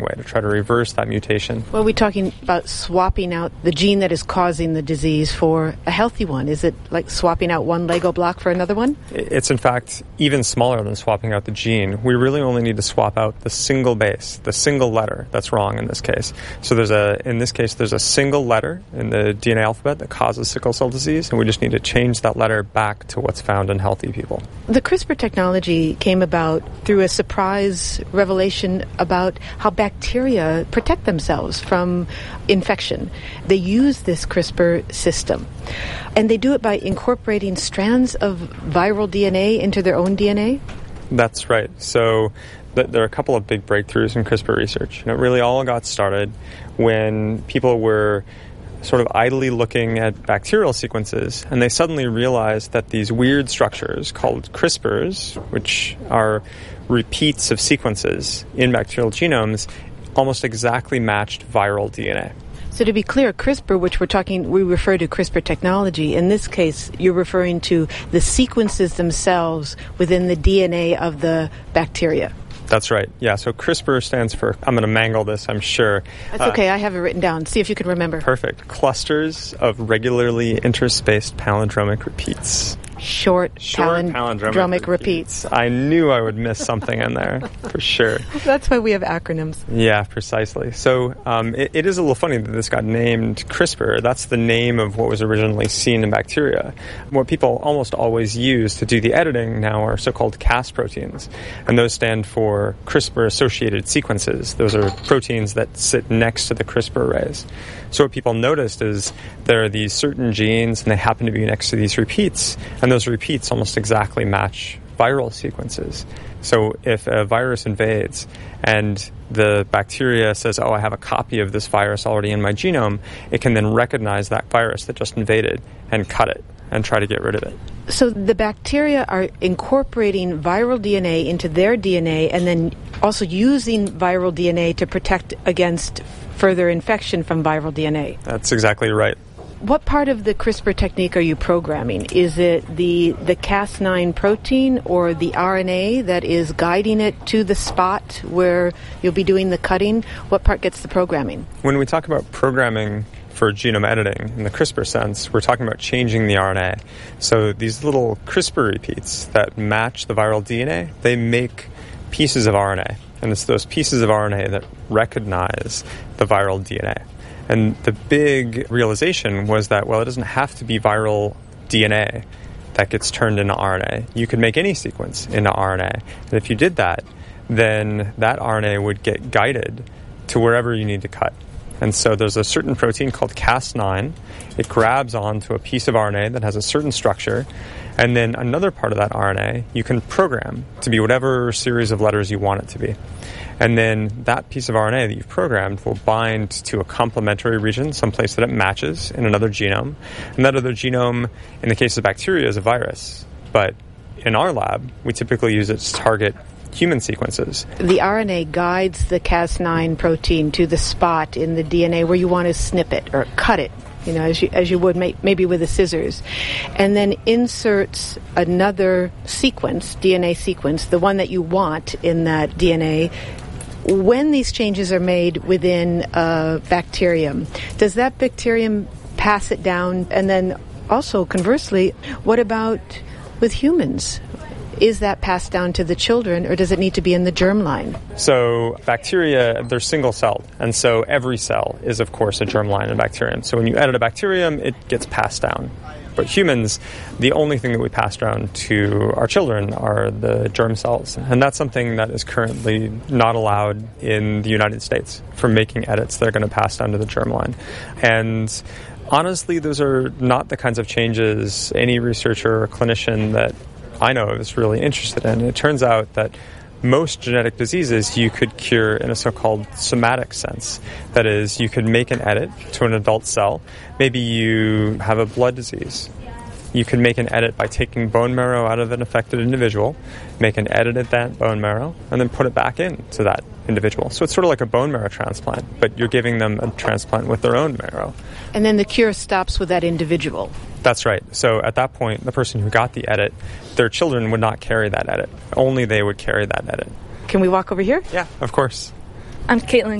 way to try to reverse that mutation. Well, we're talking about swapping out the gene that is causing the disease for a healthy one. Is it like swapping out one Lego block for another one? It's, in fact, even smaller than swapping out the gene. We really only need to swap out the single base, the single letter that's wrong in this case. So there's a single letter in the DNA alphabet that causes sickle cell disease, and we just need to change that letter back to what's found in healthy people. The CRISPR technology came about through a surprise revelation about how bacteria protect themselves from infection. They use this CRISPR system, and they do it by incorporating strands of viral DNA into their own DNA? That's right. So there are a couple of big breakthroughs in CRISPR research, and it really all got started when people were sort of idly looking at bacterial sequences, and they suddenly realized that these weird structures called CRISPRs, which are repeats of sequences in bacterial genomes, almost exactly matched viral DNA. So to be clear, CRISPR, which we refer to CRISPR technology, in this case, you're referring to the sequences themselves within the DNA of the bacteria. That's right. Yeah, so CRISPR stands for, I'm going to mangle this, I'm sure. That's okay, I have it written down. See if you can remember. Perfect. Clusters of regularly interspaced palindromic repeats. Short palindromic repeats. I knew I would miss something in there, for sure. That's why we have acronyms. Yeah, precisely. So it is a little funny that this got named CRISPR. That's the name of what was originally seen in bacteria. What people almost always use to do the editing now are so-called Cas proteins, and those stand for CRISPR-associated sequences. Those are proteins that sit next to the CRISPR arrays. So what people noticed is there are these certain genes, and they happen to be next to these repeats, and those repeats almost exactly match viral sequences. So if a virus invades and the bacteria says, oh, I have a copy of this virus already in my genome, it can then recognize that virus that just invaded and cut it and try to get rid of it. So the bacteria are incorporating viral DNA into their DNA and then also using viral DNA to protect against further infection from viral DNA. That's exactly right. What part of the CRISPR technique are you programming? Is it the Cas9 protein or the RNA that is guiding it to the spot where you'll be doing the cutting? What part gets the programming? When we talk about programming for genome editing in the CRISPR sense, we're talking about changing the RNA. So these little CRISPR repeats that match the viral DNA, they make pieces of RNA. And it's those pieces of RNA that recognize the viral DNA. And the big realization was that, well, it doesn't have to be viral DNA that gets turned into RNA. You could make any sequence into RNA. And if you did that, then that RNA would get guided to wherever you need to cut. And so there's a certain protein called Cas9. It grabs onto a piece of RNA that has a certain structure. And then another part of that RNA you can program to be whatever series of letters you want it to be. And then that piece of RNA that you've programmed will bind to a complementary region, someplace that it matches in another genome. And that other genome, in the case of bacteria, is a virus. But in our lab, we typically use it to target human sequences. The RNA guides the Cas9 protein to the spot in the DNA where you want to snip it or cut it, you know, as you would maybe with the scissors, and then inserts another sequence, DNA sequence, the one that you want in that DNA. When these changes are made within a bacterium, does that bacterium pass it down? And then also, conversely, what about with humans? Is that passed down to the children, or does it need to be in the germline? So bacteria, they're single-celled, and so every cell is, of course, a germline in a bacterium. So when you edit a bacterium, it gets passed down. But humans, the only thing that we pass down to our children are the germ cells. And that's something that is currently not allowed in the United States for making edits that are going to pass down to the germline. And honestly, those are not the kinds of changes any researcher or clinician that I know is really interested in. It turns out that most genetic diseases you could cure in a so-called somatic sense. That is, you could make an edit to an adult cell. Maybe you have a blood disease. You could make an edit by taking bone marrow out of an affected individual, make an edit at that bone marrow, and then put it back into that individual. So it's sort of like a bone marrow transplant, but you're giving them a transplant with their own marrow. And then the cure stops with that individual. That's right. So at that point, the person who got the edit, their children would not carry that edit. Only they would carry that edit. Can we walk over here? Yeah, of course. I'm Caitlin